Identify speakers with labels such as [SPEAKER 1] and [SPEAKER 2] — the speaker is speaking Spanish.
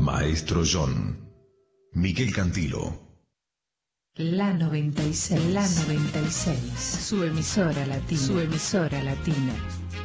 [SPEAKER 1] Maestro John. Miguel Cantilo.
[SPEAKER 2] La 96. Su emisora latina.